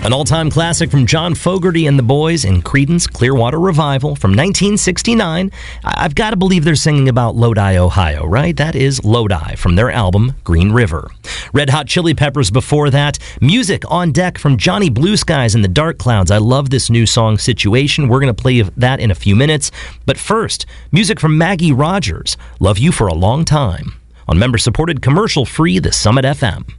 An all-time classic from John Fogerty and the Boys in Creedence Clearwater Revival from 1969. I've got to believe they're singing about Lodi, Ohio, right? That is Lodi from their album Green River. Red Hot Chili Peppers before that. Music on Deck from Johnny Blue Skies and the Dark Clouds. I love this new song, Situation. We're going to play that in a few minutes. But first, music from Maggie Rogers, Love You for a Long Time, on member-supported commercial-free The Summit FM.